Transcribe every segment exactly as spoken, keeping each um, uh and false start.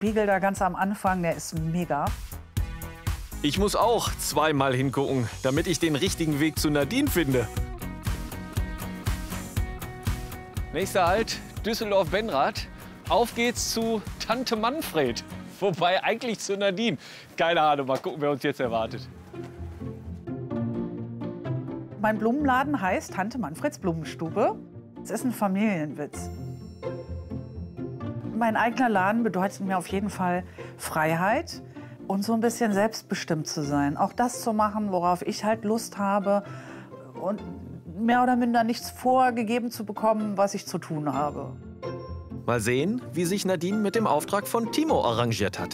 Spiegel da ganz am Anfang, der ist mega. Ich muss auch zweimal hingucken, damit ich den richtigen Weg zu Nadine finde. Nächster Halt, Düsseldorf-Benrath. Auf geht's zu Tante Manfred. Wobei eigentlich zu Nadine. Keine Ahnung, mal gucken, wer uns jetzt erwartet. Mein Blumenladen heißt Tante Manfreds Blumenstube. Es ist ein Familienwitz. Mein eigener Laden bedeutet mir auf jeden Fall Freiheit und so ein bisschen selbstbestimmt zu sein. Auch das zu machen, worauf ich halt Lust habe und mehr oder minder nichts vorgegeben zu bekommen, was ich zu tun habe. Mal sehen, wie sich Nadine mit dem Auftrag von Timo arrangiert hat.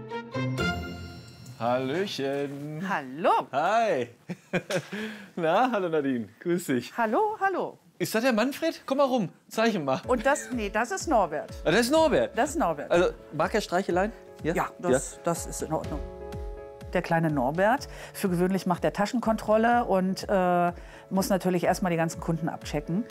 Hallöchen. Hallo. Hi. Na, hallo Nadine. Grüß dich. Hallo, hallo. Ist das der Manfred? Komm mal rum, zeig ihn mal. Und das, nee, das ist Norbert. Ah, das ist Norbert. Das ist Norbert. Also, mag er Streicheleien? Ja, ja, das, ja, das ist in Ordnung. Der kleine Norbert, für gewöhnlich macht er Taschenkontrolle und äh, muss natürlich erstmal die ganzen Kunden abchecken.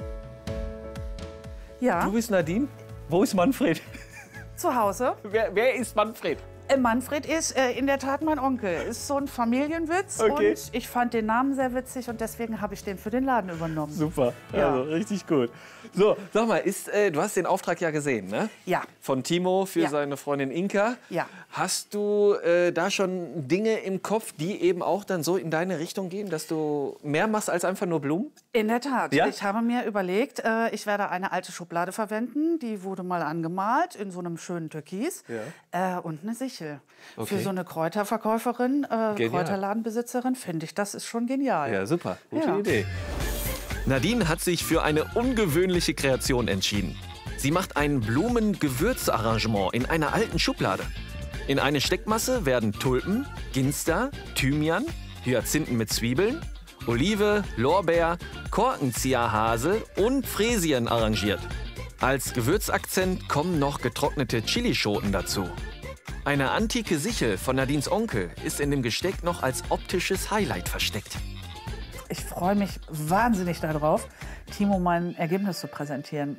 Ja. Du bist Nadine? Wo ist Manfred? Zu Hause. Wer, wer ist Manfred? Äh, Manfred ist äh, in der Tat mein Onkel. Ist so ein Familienwitz. Okay. Und ich fand den Namen sehr witzig und deswegen habe ich den für den Laden übernommen. Super, Ja. also richtig gut. So, sag mal, ist, äh, du hast den Auftrag ja gesehen, ne? Ja. Von Timo für Ja. seine Freundin Inka. Ja. Hast du äh, da schon Dinge im Kopf, die eben auch dann so in deine Richtung gehen, dass du mehr machst als einfach nur Blumen? In der Tat. Ja? Ich habe mir überlegt, äh, ich werde eine alte Schublade verwenden. Die wurde mal angemalt in so einem schönen Türkis. Ja. Äh, und eine Sichel. Okay. Für so eine Kräuterverkäuferin, äh, Genial. Kräuterladenbesitzerin, finde ich, das ist schon genial. Ja, super. Gute Ja. Idee. Nadine hat sich für eine ungewöhnliche Kreation entschieden. Sie macht ein Blumen-Gewürzarrangement in einer alten Schublade. In eine Steckmasse werden Tulpen, Ginster, Thymian, Hyazinthen mit Zwiebeln, Olive, Lorbeer, Korkenzieherhase und Fräsien arrangiert. Als Gewürzakzent kommen noch getrocknete Chilischoten dazu. Eine antike Sichel von Nadines Onkel ist in dem Gesteck noch als optisches Highlight versteckt. Ich freue mich wahnsinnig darauf, Timo mein Ergebnis zu präsentieren.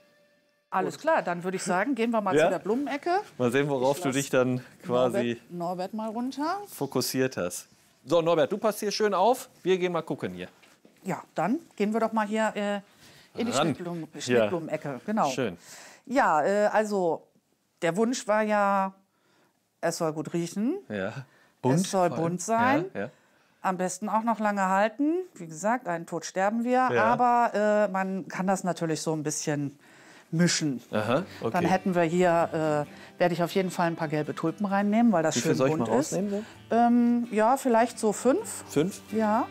Alles klar, dann würde ich sagen, gehen wir mal Ja? zu der Blumenecke. Mal sehen, worauf du dich dann quasi Norbert, Norbert mal runter. fokussiert hast. So, Norbert, du passt hier schön auf. Wir gehen mal gucken hier. Ja, dann gehen wir doch mal hier äh, in die Ran. Schnittblumen, Schnittblumenecke. Genau. Schön. Ja, äh, also der Wunsch war ja, es soll gut riechen. Ja. Es soll vor allem. bunt sein. Ja, ja. Am besten auch noch lange halten. Wie gesagt, einen Tod sterben wir. Ja. Aber äh, man kann das natürlich so ein bisschen mischen. Aha, okay. Dann hätten wir hier, äh, werde ich auf jeden Fall ein paar gelbe Tulpen reinnehmen, weil das Wie viel schön soll ich bunt mal ist. rausnehmen? So? Ähm, ja, vielleicht so fünf. Fünf? Ja.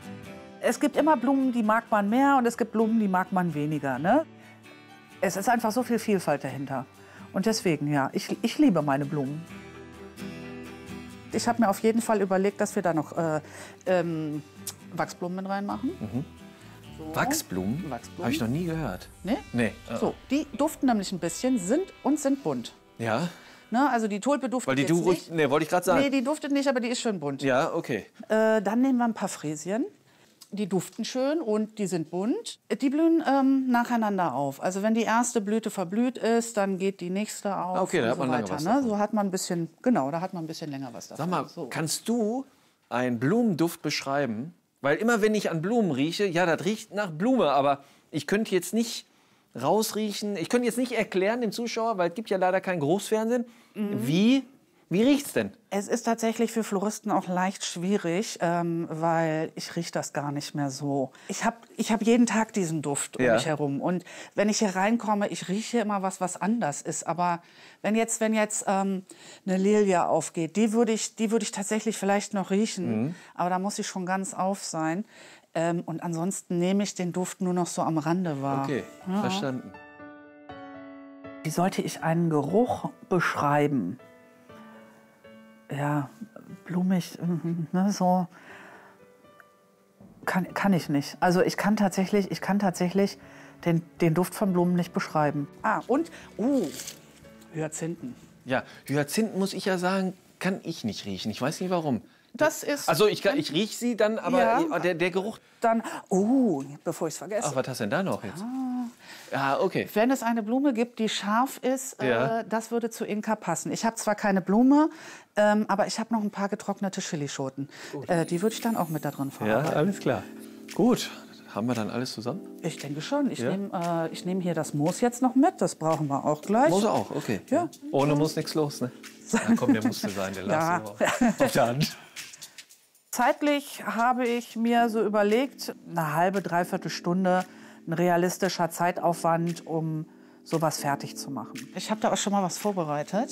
Es gibt immer Blumen, die mag man mehr und es gibt Blumen, die mag man weniger. Ne? Es ist einfach so viel Vielfalt dahinter. Und deswegen, ja, ich, ich liebe meine Blumen. Ich habe mir auf jeden Fall überlegt, dass wir da noch äh, ähm, Wachsblumen mit reinmachen. Mhm. So. Wachsblumen? Wachsblumen. Habe ich noch nie gehört. Ne? Nee. So, die duften nämlich ein bisschen, sind und sind bunt. Ja? Ne? Also die Tulpe duftet Weil die jetzt du ruhig. nicht. Nee, wollte ich gerade sagen. Nee, die duftet nicht, aber die ist schön bunt. Ja, okay. Äh, dann nehmen wir ein paar Fräsien. Die duften schön und die sind bunt. Die blühen ähm, nacheinander auf. Also wenn die erste Blüte verblüht ist, dann geht die nächste auf. Okay, da und hat so man lange weiter, was ne? davon. So hat man ein bisschen, genau, da hat man ein bisschen länger was davon. Sag mal, so. kannst du einen Blumenduft beschreiben? Weil immer wenn ich an Blumen rieche, ja, das riecht nach Blume, aber ich könnte jetzt nicht rausriechen, ich könnte jetzt nicht erklären dem Zuschauer, weil es gibt ja leider kein Großfernsehen, Mhm. wie, wie riecht's denn? Es ist tatsächlich für Floristen auch leicht schwierig, ähm, weil ich rieche das gar nicht mehr so. Ich habe ich hab jeden Tag diesen Duft um Ja. mich herum. Und wenn ich hier reinkomme, ich rieche immer was, was anders ist. Aber wenn jetzt, wenn jetzt ähm, eine Lilie aufgeht, die würde ich, die würde ich tatsächlich vielleicht noch riechen. Mhm. Aber da muss ich schon ganz auf sein. Ähm, und ansonsten nehme ich den Duft nur noch so am Rande wahr. Okay, Ja. verstanden. Wie sollte ich einen Geruch beschreiben? Ja, blumig, mhm, ne, so kann, kann ich nicht. Also ich kann tatsächlich, ich kann tatsächlich den, den Duft von Blumen nicht beschreiben. Ah, und, uh, Hyazinthen. Ja, Hyazinthen, muss ich ja sagen, kann ich nicht riechen. Ich weiß nicht warum. Das ist... Also ich, ich rieche sie dann, aber Ja. der, der Geruch... Dann, oh, bevor ich es vergesse. Ach, was hast du denn da noch jetzt? Ah, okay. Wenn es eine Blume gibt, die scharf ist, Ja. äh, das würde zu Inka passen. Ich habe zwar keine Blume, ähm, aber ich habe noch ein paar getrocknete Chilischoten. Äh, die würde ich dann auch mit da drin Ja, verarbeiten. alles klar. Gut, haben wir dann alles zusammen? Ich denke schon. Ich Ja. nehme äh, ich nehm hier das Moos jetzt noch mit. Das brauchen wir auch gleich. Muss auch, okay. Ja. Ohne muss nichts los, ne? Ja, komm, der musste sein, der Ja. Lars. Auf der Hand. Zeitlich habe ich mir so überlegt, eine halbe, dreiviertel Stunde, ein realistischer Zeitaufwand, um sowas fertig zu machen. Ich habe da auch schon mal was vorbereitet.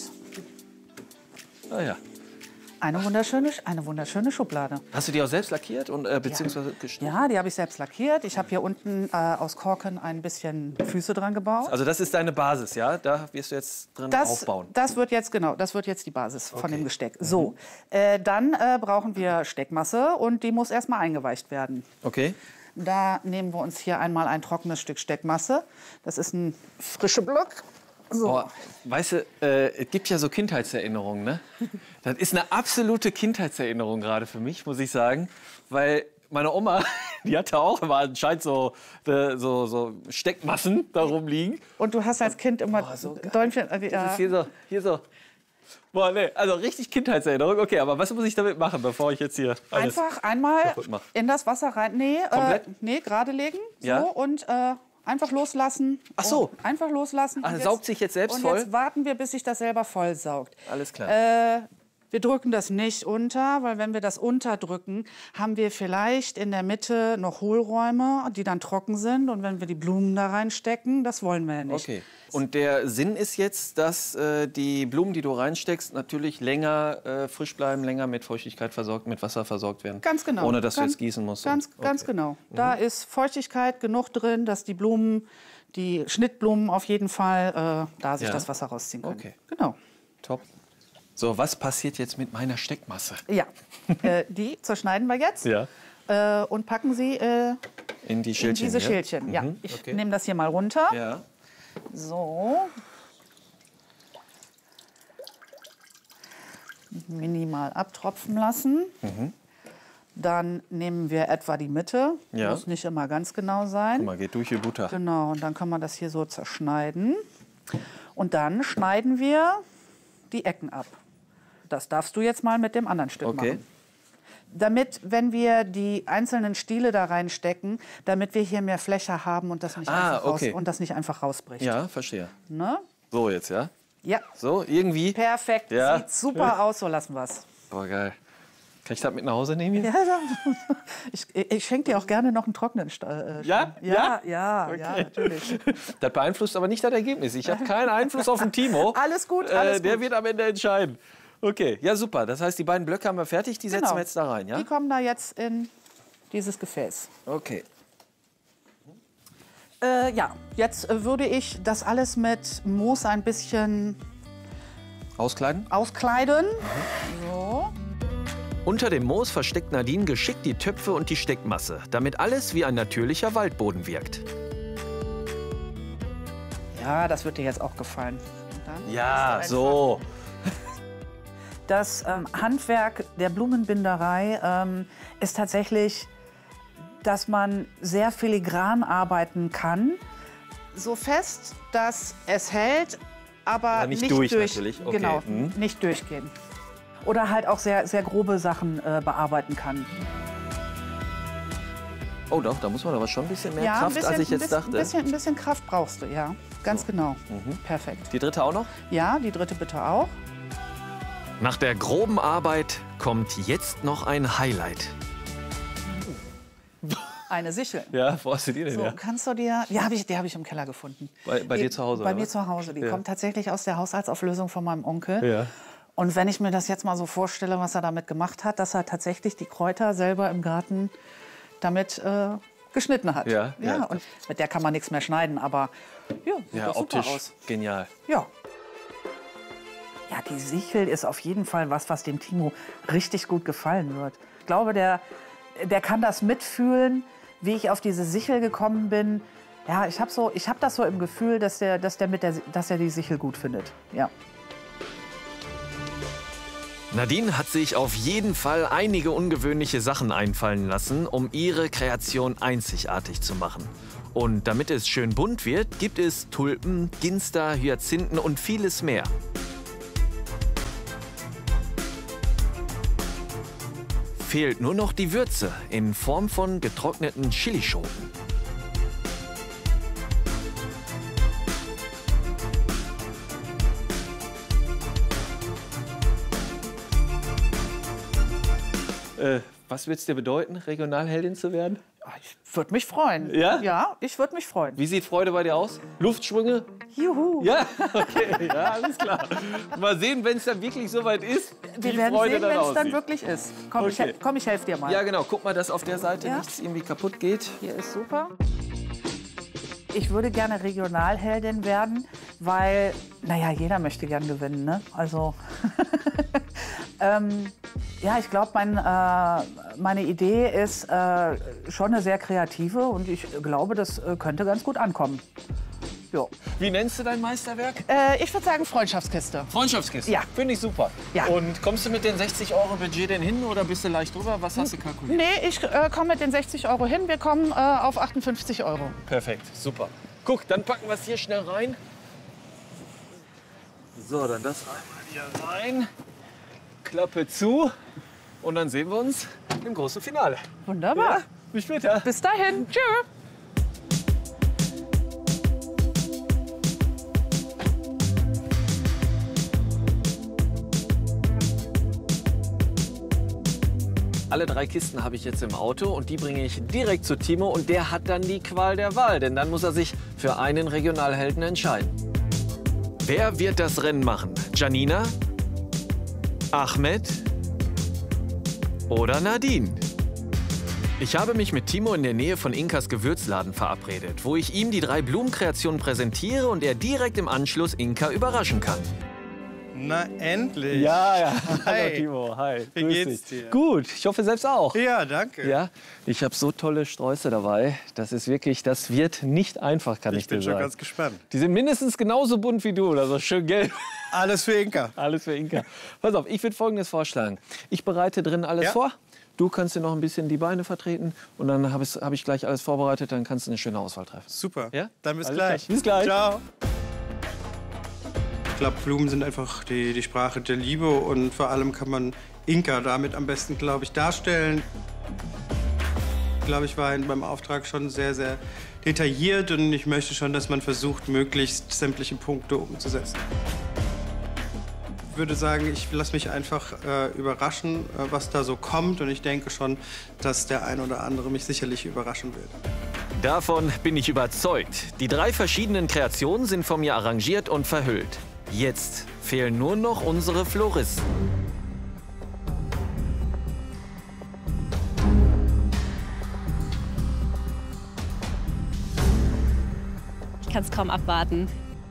Ah, ja. Eine wunderschöne, eine wunderschöne Schublade. Hast du die auch selbst lackiert und äh, beziehungsweise geschnitten? Ja, die habe ich selbst lackiert. Ich habe hier unten äh, aus Korken ein bisschen Füße dran gebaut. Also das ist deine Basis, ja? Da wirst du jetzt drin Das, aufbauen. das wird jetzt genau, das wird jetzt die Basis von Okay. dem Gesteck. So, äh, dann äh, brauchen wir Steckmasse und die muss erstmal eingeweicht werden. Okay. Da nehmen wir uns hier einmal ein trockenes Stück Steckmasse. Das ist ein frischer Block. So. Oh, weißt du, äh, es gibt ja so Kindheitserinnerungen, ne? Das ist eine absolute Kindheitserinnerung gerade für mich, muss ich sagen. Weil meine Oma, die hatte auch immer anscheinend so, äh, so, so Steckmassen da rumliegen. Und du hast als Kind immer Oh, so geil. Däumchen. Äh, Das ja. ist hier so, hier so. Boah, nee, also richtig Kindheitserinnerung. Okay, aber was muss ich damit machen, bevor ich jetzt hier alles... Einfach einmal kaputt mach. in das Wasser rein. Nee, äh, Komplett? nee gerade legen. So, Ja. und äh, einfach loslassen. Ach so. Und einfach loslassen. Ach, Und saugt sich jetzt selbst und voll? jetzt warten wir, bis sich das selber voll saugt. Alles klar. Äh, wir drücken das nicht unter, weil wenn wir das unterdrücken, haben wir vielleicht in der Mitte noch Hohlräume, die dann trocken sind. Und wenn wir die Blumen da reinstecken, das wollen wir ja nicht. Okay. Und der Sinn ist jetzt, dass äh, die Blumen, die du reinsteckst, natürlich länger äh, frisch bleiben, länger mit Feuchtigkeit versorgt, mit Wasser versorgt werden. Ganz genau. Ohne dass ganz, du jetzt gießen musst. Ganz, Okay. ganz genau. Da ist Feuchtigkeit genug drin, dass die Blumen, die Schnittblumen auf jeden Fall, äh, da sich Ja. das Wasser rausziehen können. Okay. Genau. Top. So, was passiert jetzt mit meiner Steckmasse? Ja, äh, die zerschneiden wir jetzt Ja. äh, und packen sie äh, In die in Schildchen. diese ja? Schälchen. Ja, Mhm, ich okay. nehme das hier mal runter. Ja. So. Minimal abtropfen lassen. Mhm. Dann nehmen wir etwa die Mitte. Ja. Muss nicht immer ganz genau sein. Guck mal, geht durch wie Butter. Genau, und dann kann man das hier so zerschneiden. Und dann schneiden wir die Ecken ab. Das darfst du jetzt mal mit dem anderen Stück Okay. machen. Damit, wenn wir die einzelnen Stiele da reinstecken, damit wir hier mehr Fläche haben und das nicht, Ah, einfach, okay. raus, und das nicht einfach rausbricht. Ja, verstehe. Ne? So jetzt, ja? Ja, So, irgendwie. perfekt. Ja. Sieht super aus, so lassen wir es. Boah, geil. Kann ich das mit nach Hause nehmen hier? Ja, ich ich schenke dir auch gerne noch einen trockenen Sta- äh, Ja? Ja, Ja? ja, ja, Okay. natürlich. Das beeinflusst aber nicht das Ergebnis. Ich habe keinen Einfluss auf den Timo. Alles gut, alles äh, Der gut. wird am Ende entscheiden. Okay, ja super. Das heißt, die beiden Blöcke haben wir fertig. Die setzen Genau. wir jetzt da rein, ja? Die kommen da jetzt in dieses Gefäß. Okay. Äh, ja, jetzt äh, würde ich das alles mit Moos ein bisschen Auskleiden? auskleiden. So. Unter dem Moos versteckt Nadine geschickt die Töpfe und die Steckmasse, damit alles wie ein natürlicher Waldboden wirkt. Ja, das wird dir jetzt auch gefallen. Dann Ja, ist er so. Das ähm, Handwerk der Blumenbinderei ähm, ist tatsächlich, dass man sehr filigran arbeiten kann. So fest, dass es hält, aber, Aber nicht durch natürlich. Okay. Genau, Mhm. nicht durchgehen. Oder halt auch sehr, sehr grobe Sachen äh, bearbeiten kann. Oh doch, da muss man aber schon ein bisschen mehr ja, Kraft, ein bisschen, als ich ein jetzt bisschen, dachte. Ein bisschen, ein bisschen Kraft brauchst du, ja. Ganz genau. Perfekt. Die dritte auch noch? Ja, die dritte bitte auch. Nach der groben Arbeit kommt jetzt noch ein Highlight. Eine Sichel. Ja, wo hast du die denn So, kannst du dir, die habe ich, die hab ich im Keller gefunden. Bei- bei die, dir zu Hause, Bei oder mir was? zu Hause. Die Ja. kommt tatsächlich aus der Haushaltsauflösung von meinem Onkel. Ja. Und wenn ich mir das jetzt mal so vorstelle, was er damit gemacht hat, dass er tatsächlich die Kräuter selber im Garten damit äh, geschnitten hat. Ja, ja. Und mit der kann man nichts mehr schneiden, aber ja, sieht Ja, doch super optisch aus. genial. Ja. Ja, die Sichel ist auf jeden Fall was, was dem Timo richtig gut gefallen wird. Ich glaube, der, der kann das mitfühlen, wie ich auf diese Sichel gekommen bin. Ja, ich habe so, ich hab das so im Gefühl, dass der, dass der mit der, dass er die Sichel gut findet. Ja. Nadine hat sich auf jeden Fall einige ungewöhnliche Sachen einfallen lassen, um ihre Kreation einzigartig zu machen. Und damit es schön bunt wird, gibt es Tulpen, Ginster, Hyazinthen und vieles mehr. Fehlt nur noch die Würze in Form von getrockneten Chilischoten. Äh, was wird es dir bedeuten, Regionalheldin zu werden? Ich würde mich freuen. Ja? Ja, ich würde mich freuen. Wie sieht Freude bei dir aus? Luftsprünge? Juhu. Ja, okay, ja, alles klar. Mal sehen, wenn es dann wirklich soweit ist, Wir wie werden Freude sehen, dann wenn es aussieht. dann wirklich ist. Komm, Okay. ich, komm ich helfe dir mal. Ja, genau. Guck mal, dass auf der Seite Ja? nichts irgendwie kaputt geht. Hier ist super. Ich würde gerne Regionalheldin werden, weil, naja, jeder möchte gern gewinnen, ne? Also, ähm, ja, ich glaube, mein, äh, meine Idee ist äh, schon eine sehr kreative und ich glaube, das äh, könnte ganz gut ankommen. Jo. Wie nennst du dein Meisterwerk? Äh, ich würde sagen Freundschaftskiste. Freundschaftskiste. Ja. Finde ich super. Ja. Und kommst du mit den sechzig Euro Budget denn hin oder bist du leicht drüber? Was hast du kalkuliert? Nee, ich äh, komme mit den sechzig Euro hin. Wir kommen äh, auf achtundfünfzig Euro. Perfekt, super. Guck, dann packen wir es hier schnell rein. So, dann das einmal hier rein. Klappe zu. Und dann sehen wir uns im großen Finale. Wunderbar. Ja, bis später. Bis dahin. Tschüss. Alle drei Kisten habe ich jetzt im Auto und die bringe ich direkt zu Timo und der hat dann die Qual der Wahl, denn dann muss er sich für einen Regionalhelden entscheiden. Wer wird das Rennen machen? Janina? Ahmed? Oder Nadine? Ich habe mich mit Timo in der Nähe von Inkas Gewürzladen verabredet, wo ich ihm die drei Blumenkreationen präsentiere und er direkt im Anschluss Inka überraschen kann. Na, endlich. Ja, ja. Hi. Hallo Timo, hi. Wie Grüß geht's dich. dir? Gut, ich hoffe selbst auch. Ja, danke. Ja, ich habe so tolle Sträuße dabei. Das ist wirklich, das wird nicht einfach, kann ich, Ich bin dir schon sagen. ganz gespannt. Die sind mindestens genauso bunt wie du, also schön gelb. Alles für Inka. Alles für Inka. Pass auf, ich würde Folgendes vorschlagen. Ich bereite drin alles Ja. vor. Du kannst dir noch ein bisschen die Beine vertreten und dann habe ich, hab ich gleich alles vorbereitet. Dann kannst du eine schöne Auswahl treffen. Super. Ja? Dann bis Alles gleich. klar. Bis gleich. Ciao. Ich glaube, Blumen sind einfach die, die Sprache der Liebe und vor allem kann man Inka damit am besten, glaube ich, darstellen. Ich glaube, ich war in- beim Auftrag schon sehr, sehr detailliert und ich möchte schon, dass man versucht, möglichst sämtliche Punkte umzusetzen. Ich würde sagen, ich lasse mich einfach äh, überraschen, äh, was da so kommt und ich denke schon, dass der ein oder andere mich sicherlich überraschen wird. Davon bin ich überzeugt. Die drei verschiedenen Kreationen sind von mir arrangiert und verhüllt. Jetzt fehlen nur noch unsere Floristen. Ich kann es kaum abwarten.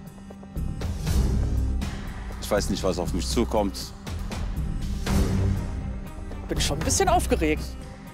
Ich weiß nicht, was auf mich zukommt. Bin schon ein bisschen aufgeregt.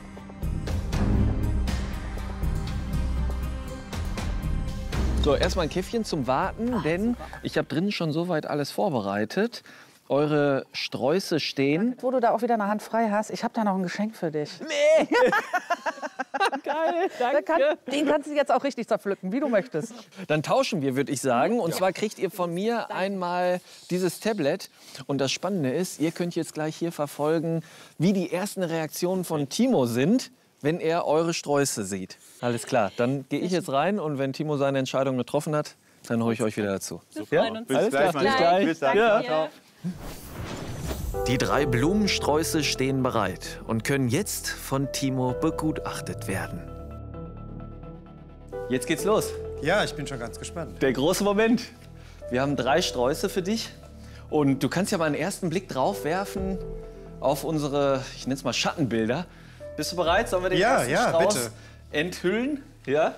So, erstmal ein Käffchen zum Warten, denn ich habe drinnen schon soweit alles vorbereitet. Eure Sträuße stehen. Wo du da auch wieder eine Hand frei hast, ich habe da noch ein Geschenk für dich. Nee! Geil, Da danke. kann, den kannst du jetzt auch richtig zerpflücken, wie du möchtest. Dann tauschen wir, würde ich sagen. Und zwar kriegt ihr von mir einmal dieses Tablet. Und das Spannende ist, ihr könnt jetzt gleich hier verfolgen, wie die ersten Reaktionen von Timo sind, wenn er eure Sträuße sieht. Alles klar, dann gehe ich jetzt rein und wenn Timo seine Entscheidung getroffen hat, dann hole ich euch wieder dazu. Wir freuen uns. Alles klar, bis Gleich. gleich. Bis dann. Ja. Ja. Die drei Blumensträuße stehen bereit und können jetzt von Timo begutachtet werden. Jetzt geht's los. Ja, ich bin schon ganz gespannt. Der große Moment. Wir haben drei Sträuße für dich. Und du kannst ja mal einen ersten Blick drauf werfen auf unsere, ich nenne es mal Schattenbilder. Bist du bereit? Sollen wir den Ja, ersten ja, Strauß bitte. enthüllen? Ja?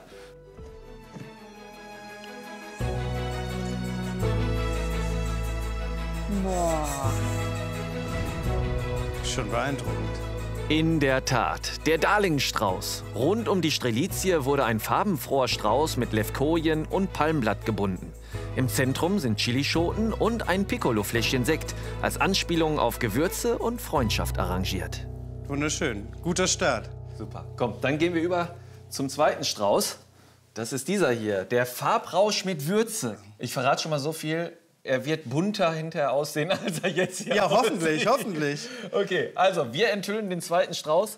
Schon beeindruckend. In der Tat, der Darlingstrauß. Rund um die Strelizie wurde ein farbenfroher Strauß mit Levkojen und Palmblatt gebunden. Im Zentrum sind Chilischoten und ein Piccolo-Fläschchen Sekt, als Anspielung auf Gewürze und Freundschaft arrangiert. Wunderschön. Guter Start. Super. Komm, dann gehen wir über zum zweiten Strauß. Das ist dieser hier, der Farbrausch mit Würze. Ich verrate schon mal so viel, er wird bunter hinterher aussehen, als er jetzt hier Ja, aussieht. hoffentlich, hoffentlich. Okay, also wir enthüllen den zweiten Strauß.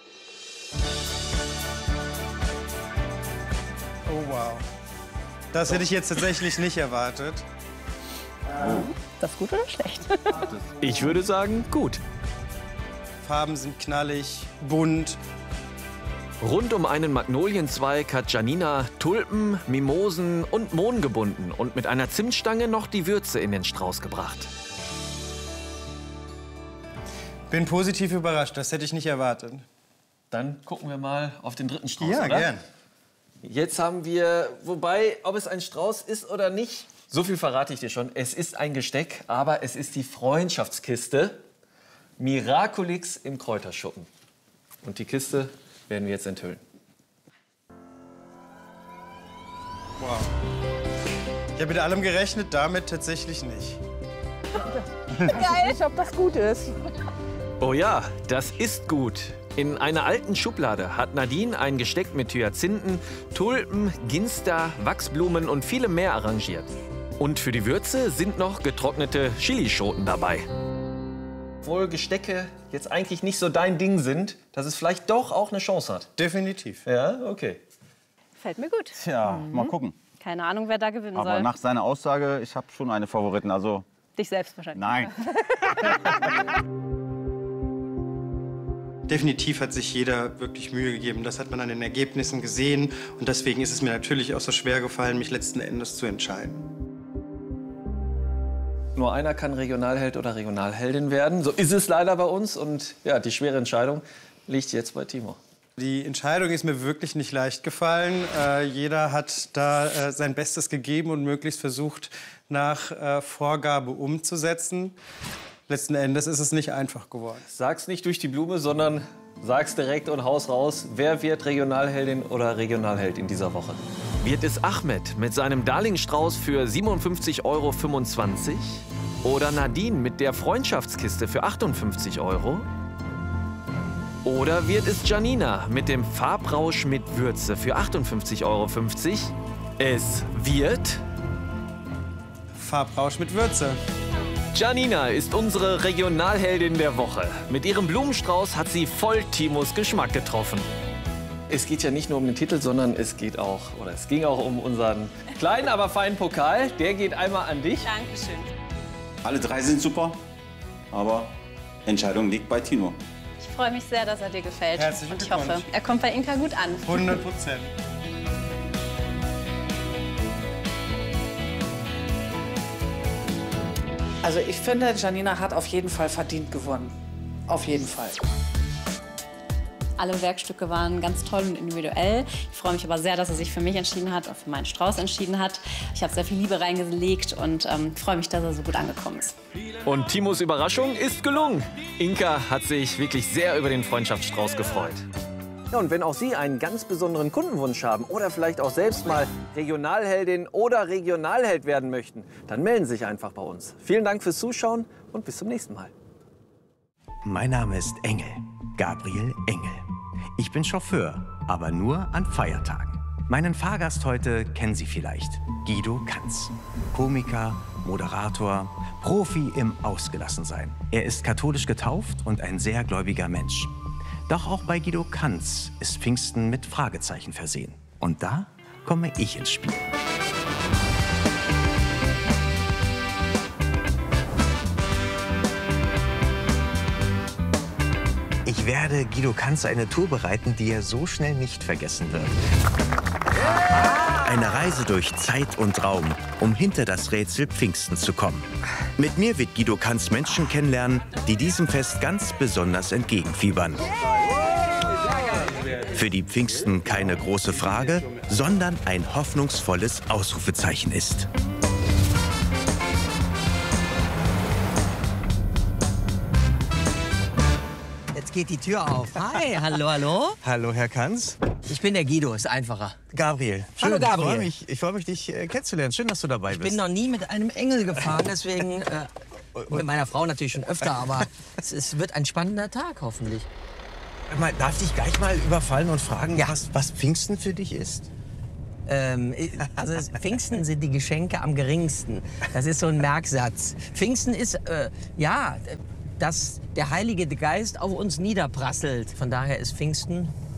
Oh, wow. Das hätte ich jetzt tatsächlich nicht erwartet. Ist das gut oder schlecht? Ich würde sagen, gut. Farben sind knallig, bunt. Rund um einen Magnolienzweig hat Janina Tulpen, Mimosen und Mohn gebunden und mit einer Zimtstange noch die Würze in den Strauß gebracht. Bin positiv überrascht, das hätte ich nicht erwartet. Dann gucken wir mal auf den dritten Strauß, Ja, oder? gern. Jetzt haben wir, wobei, ob es ein Strauß ist oder nicht, so viel verrate ich dir schon. Es ist ein Gesteck, aber es ist die Freundschaftskiste Miraculix im Kräuterschuppen. Und die Kiste werden wir jetzt enthüllen. Wow. Ich habe mit allem gerechnet, damit tatsächlich nicht. Ich, ob das gut ist. Oh ja, das ist gut. In einer alten Schublade hat Nadine ein Gesteck mit Hyazinthen, Tulpen, Ginster, Wachsblumen und vielem mehr arrangiert. Und für die Würze sind noch getrocknete Chilischoten dabei. Obwohl Gestecke jetzt eigentlich nicht so dein Ding sind, dass es vielleicht doch auch eine Chance hat. Definitiv. Ja, okay. Fällt mir gut. Tja, mal gucken. Keine Ahnung, wer da gewinnen Aber soll. nach seiner Aussage, ich habe schon eine Favoritin. Also, Dich selbst wahrscheinlich. nein. Definitiv hat sich jeder wirklich Mühe gegeben. Das hat man an den Ergebnissen gesehen. Und deswegen ist es mir natürlich auch so schwer gefallen, mich letzten Endes zu entscheiden. Nur einer kann Regionalheld oder Regionalheldin werden. So ist es leider bei uns. Und ja, die schwere Entscheidung liegt jetzt bei Timo. Die Entscheidung ist mir wirklich nicht leicht gefallen. Äh, jeder hat da äh, sein Bestes gegeben und möglichst versucht, nach äh, Vorgabe umzusetzen. Letzten Endes ist es nicht einfach geworden. Sag's nicht durch die Blume, sondern sag's direkt und haus raus. Wer wird Regionalheldin oder Regionalheld in dieser Woche? Wird es Ahmed mit seinem Darlingstrauß für siebenundfünfzig Euro fünfundzwanzig? Oder Nadine mit der Freundschaftskiste für achtundfünfzig Euro? Oder wird es Janina mit dem Farbrausch mit Würze für achtundfünfzig Euro fünfzig? Es wird... Farbrausch mit Würze. Janina ist unsere Regionalheldin der Woche. Mit ihrem Blumenstrauß hat sie voll Timos Geschmack getroffen. Es geht ja nicht nur um den Titel, sondern es geht auch, oder es ging auch um unseren kleinen, aber feinen Pokal. Der geht einmal an dich. Dankeschön. Alle drei sind super, aber Entscheidung liegt bei Tino. Ich freue mich sehr, dass er dir gefällt. Herzlichen Und ich hoffe, Glückwunsch. er kommt bei Inka gut an. hundert Prozent. Also ich finde, Janina hat auf jeden Fall verdient gewonnen. Auf jeden Fall. Alle Werkstücke waren ganz toll und individuell. Ich freue mich aber sehr, dass er sich für mich entschieden hat und für meinen Strauß entschieden hat. Ich habe sehr viel Liebe reingelegt und ähm, freue mich, dass er so gut angekommen ist. Und Timos Überraschung ist gelungen. Inka hat sich wirklich sehr über den Freundschaftsstrauß gefreut. Ja, und wenn auch Sie einen ganz besonderen Kundenwunsch haben oder vielleicht auch selbst mal Regionalheldin oder Regionalheld werden möchten, dann melden Sie sich einfach bei uns. Vielen Dank fürs Zuschauen und bis zum nächsten Mal. Mein Name ist Engel, Gabriel Engel. Ich bin Chauffeur, aber nur an Feiertagen. Meinen Fahrgast heute kennen Sie vielleicht, Guido Kanz. Komiker, Moderator, Profi im Ausgelassensein. Er ist katholisch getauft und ein sehr gläubiger Mensch. Doch auch bei Guido Kanz ist Pfingsten mit Fragezeichen versehen. Und da komme ich ins Spiel. Ich werde Guido Kanz eine Tour bereiten, die er so schnell nicht vergessen wird. Eine Reise durch Zeit und Raum, um hinter das Rätsel Pfingsten zu kommen. Mit mir wird Guido Kanz Menschen kennenlernen, die diesem Fest ganz besonders entgegenfiebern. Für die Pfingsten keine große Frage, sondern ein hoffnungsvolles Ausrufezeichen ist. jetzt geht die Tür auf. Hi, hallo, hallo. Hallo, Herr Kanz. Ich bin der Guido, ist einfacher. Gabriel. Schön, Hallo, Gabriel. Ich freue mich, ich freu mich, dich äh, kennenzulernen. Schön, dass du dabei Ich bist. bin noch nie mit einem Engel gefahren, deswegen äh, mit meiner Frau natürlich schon öfter, aber es, es wird ein spannender Tag, hoffentlich. Mal, darf ich dich gleich mal überfallen und fragen, Ja. was, was Pfingsten für dich ist? Ähm, also es- Pfingsten sind die Geschenke am geringsten. Das ist so ein Merksatz. Pfingsten ist, äh, ja, dass der Heilige Geist auf uns niederprasselt. Von daher ist Pfingsten